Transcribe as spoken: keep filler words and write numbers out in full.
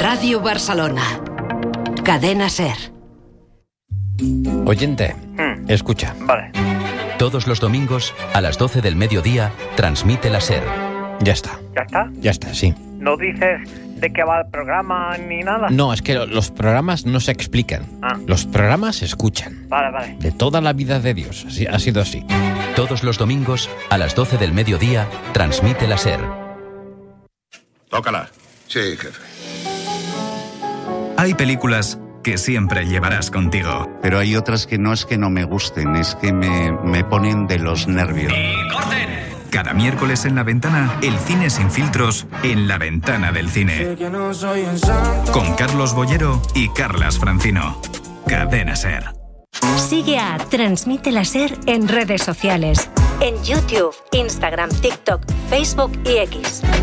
Radio Barcelona. Cadena SER. Oyente, Hmm. escucha. Vale. Todos los domingos, a las doce del mediodía, transmite la SER. Ya está. ¿Ya está? Ya está, sí. ¿No dices de qué va el programa ni nada? No, es que los programas no se explican. Ah. Los programas se escuchan. Vale, vale. De toda la vida de Dios. Así, ha sido así. Todos los domingos, a las doce del mediodía, transmite la SER. Tócala. Sí, jefe. Hay películas que siempre llevarás contigo. Pero hay otras que no es que no me gusten, es que me, me ponen de los nervios. ¡Y corten! Cada miércoles en La Ventana, el cine sin filtros en La Ventana del Cine. Con Carlos Bollero y Carlas Francino. Cadena SER. Sigue a Transmite la SER en redes sociales. En YouTube, Instagram, TikTok, Facebook y X.